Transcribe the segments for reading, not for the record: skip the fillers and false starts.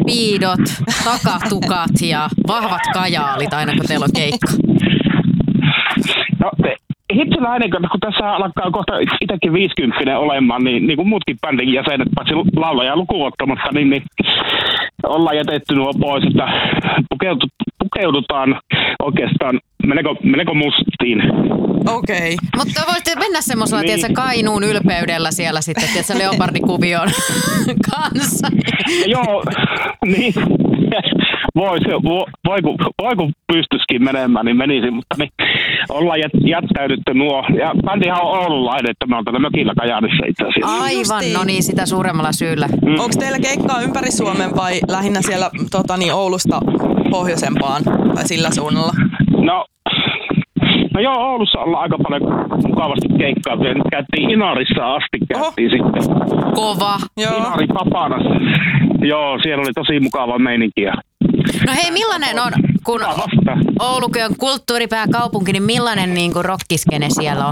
speedot, takatukat ja vahvat kajaalit aina kun teillä on keikka? No, hitseläinen, kun tässä alkaa kohta itsekin 50 olemaan, niin kuin muutkin bändin jäsenet, paitsi laulaja lukuun ottamatta, niin ollaan jätetty nuo pois, että pukeudutaan oikeastaan melko mustiin. Okei. Mutta voitte mennä semmoisella, niin. tiedätkö, Kainuun ylpeydellä siellä sitten, tiedätkö, leopardikuvion kanssa. Joo, niin. Voi kun pystyisikin menemään, niin menisi, mutta niin, ollaan jättäydytty nuo. Ja bändihan on oululainen, että me on täällä mökillä Kajaanissa itse asiassa. Aivan, no niin, sitä suuremmalla syyllä. Onko teillä keikkaa ympäri Suomen vai lähinnä siellä Oulusta pohjoisempaan tai sillä suunnalla? No joo, Oulussa ollaan aika paljon mukavasti keikkaa. Nyt käytiin Inarissa asti, sitten. Kova. Joo. Inari Papanassa. Joo, siellä oli tosi mukava meininki. No hei, millainen on, kun Oulukin on kulttuuripääkaupunki, niin millainen niin kuin rockiskene siellä on?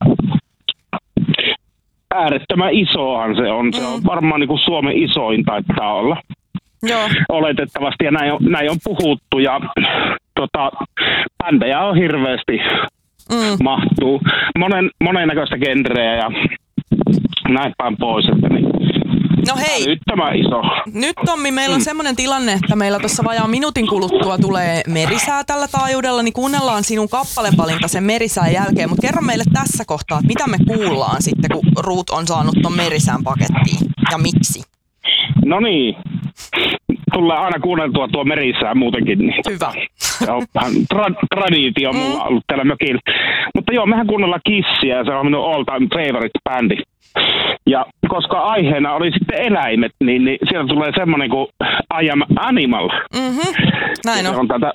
Äärettömän isohan se on. Se on varmaan niin kuin Suomen isoin taitaa olla. Joo. Oletettavasti, ja näin on puhuttu, ja bändejä on hirveästi mahtuu. Monennäköistä genreä ja näin päin pois, että niin. No hei, nyt tämä iso. Nyt Tommi, meillä on semmoinen tilanne, että meillä tuossa vajaan minuutin kuluttua tulee merisää tällä taajuudella, niin kuunnellaan sinun kappalevalinta sen merisään jälkeen, mutta kerro meille tässä kohtaa, että mitä me kuullaan sitten, kun Ruut on saanut ton merisään pakettiin ja miksi? No niin, tulee aina kuunneltua tuo merisää muutenkin. Niin. Hyvä. Se on vähän traditio mulla ollut täällä mökillä. Mutta joo, mehän kuunnellaan Kissiä ja se on minun all time favorite bändi. Ja koska aiheena oli sitten eläimet, niin siellä tulee semmoinen kuin I am animal. Näin on. Se on tätä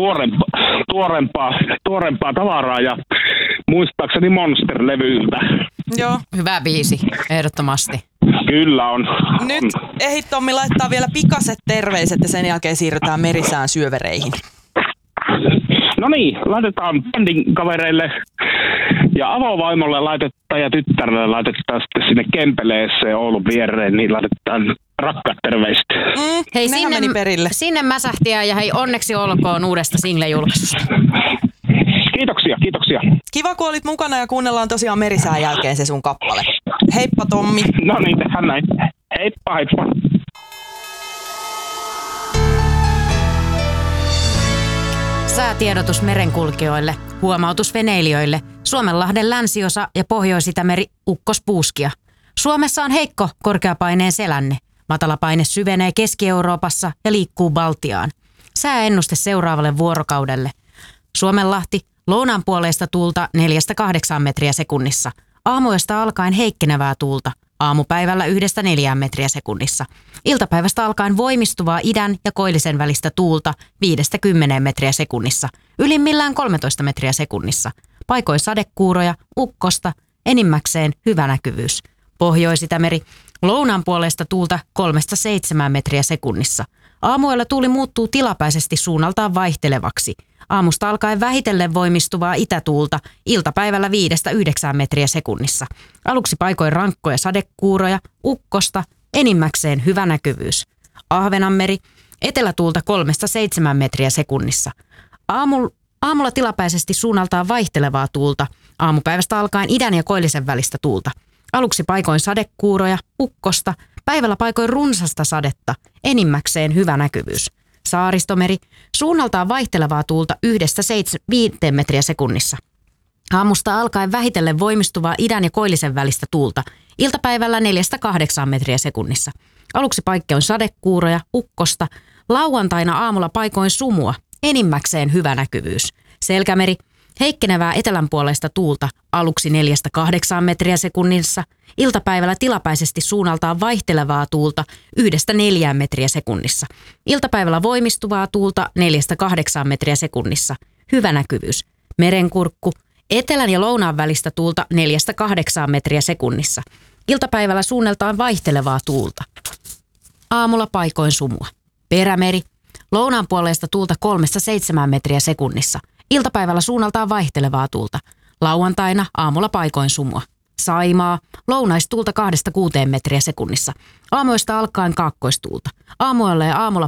tuorempaa tavaraa ja muistaakseni Monster-levyltä. Joo. Hyvä biisi, ehdottomasti. Kyllä on. Nyt ehdit Tommi laittaa vielä pikaset terveiset ja sen jälkeen siirrytään merisään syövereihin. No niin, laitetaan bändin kavereille ja avovaimolle ja tyttärelle laitetaan sitten sinne Kempeleeseen Oulun viereen, niin laitetaan rakkaat terveiset. Hei, Nehän meni perille. Sinne mäsähtiä ja hei, onneksi olkoon uudesta single-julkaisusta. Kiitoksia. Kiva, kun olit mukana ja kuunnellaan tosiaan merisään jälkeen se sun kappale. Heippa Tommi. No niin, tehdään näin. Heippa. Säätiedotus merenkulkijoille, huomautus veneilijöille, Suomenlahden länsiosa ja Pohjois-Itämeri ukkospuuskia. Suomessa on heikko korkeapaineen selänne. Matalapaine syvenee Keski-Euroopassa ja liikkuu Baltiaan. Sääennuste seuraavalle vuorokaudelle. Suomenlahti, lounaanpuoleista tuulta 4-8 metriä sekunnissa. Aamuyöstä alkaen heikkenevää tuulta. Aamupäivällä 1-4 metriä sekunnissa. Iltapäivästä alkaen voimistuvaa idän ja koillisen välistä tuulta 5-10 metriä sekunnissa. Ylimmillään 13 metriä sekunnissa. Paikoin sadekuuroja, ukkosta, enimmäkseen hyvä näkyvyys. Pohjois-Itämeri, lounaanpuoleista tuulta 3-7 metriä sekunnissa. Aamuyöllä tuuli muuttuu tilapäisesti suunnaltaan vaihtelevaksi. Aamusta alkaen vähitellen voimistuvaa itätuulta, iltapäivällä 5-9 metriä sekunnissa. Aluksi paikoin rankkoja sadekuuroja, ukkosta, enimmäkseen hyvä näkyvyys. Ahvenanmeri, etelätuulta 3-7 metriä sekunnissa. Aamulla tilapäisesti suunnaltaan vaihtelevaa tuulta, aamupäivästä alkaen idän ja koillisen välistä tuulta. Aluksi paikoin sadekuuroja, ukkosta, päivällä paikoin runsasta sadetta, enimmäkseen hyvä näkyvyys. Saaristomeri, suunnaltaan vaihtelevaa tuulta 1-5 metriä sekunnissa. Aamusta alkaen vähitellen voimistuvaa idän ja koillisen välistä tuulta, iltapäivällä 4-8 metriä sekunnissa. Aluksi paikkein sadekuuroja, ukkosta, lauantaina aamulla paikoin sumua, enimmäkseen hyvä näkyvyys. Selkämeri, heikkenevää etelänpuoleista tuulta, aluksi 4-8 metriä sekunnissa, iltapäivällä tilapäisesti suunnaltaan vaihtelevaa tuulta 1-4 metriä sekunnissa. Iltapäivällä voimistuvaa tuulta 4-8 metriä sekunnissa, hyvä näkyvyys. Merenkurkku, etelän ja lounaan välistä tuulta 4-8 metriä sekunnissa. Iltapäivällä suunnaltaan vaihtelevaa tuulta. Aamulla paikoin sumua. Perämeri, lounaanpuoleista tuulta 3-7 metriä sekunnissa. Iltapäivällä suunnaltaan vaihtelevaa tuulta. Lauantaina aamulla paikoin sumua. Saimaa, lounaistuulta 2-6 metriä sekunnissa. Aamuista alkaen kaakkoistuulta. Aamuilla ja aamulla